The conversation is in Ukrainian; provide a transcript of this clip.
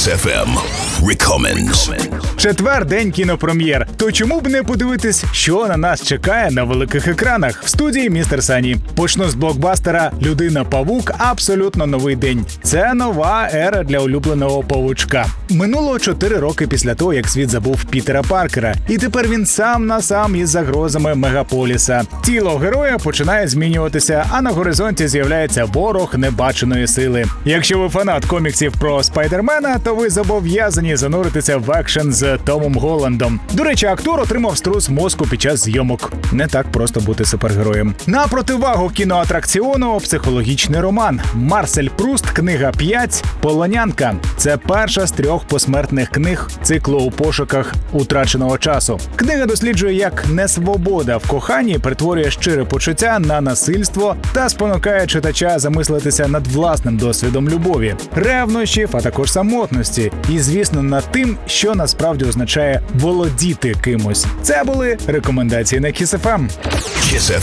Kiss FM Recommends. Четвер, день кінопрем'єр. То чому б не подивитись, що на нас чекає на великих екранах? В студії містер Сані. Почну з блокбастера «Людина-павук. Абсолютно новий день». Це нова ера для улюбленого павучка. Минуло 4 роки після того, як світ забув Пітера Паркера. І тепер він сам на сам із загрозами мегаполіса. Тіло героя починає змінюватися, а на горизонті з'являється ворог небаченої сили. Якщо ви фанат коміксів про Спайдермена, то ви зобов'язані зануритися в екшен з Томом Голландом. До речі, актор отримав струс мозку під час зйомок. Не так просто бути супергероєм. На противагу кіноатракціону – психологічний роман. Марсель Пруст, книга 5 «Полонянка». Це перша з 3 посмертних книг циклу «У пошуках утраченого часу». Книга досліджує, як несвобода в коханні перетворює щире почуття на насильство та спонукає читача замислитися над власним досвідом любові, ревнощів, а також самотності. І, звісно, над тим, що насправді означає володіти кимось. Це були рекомендації на Kiss FM. Kiss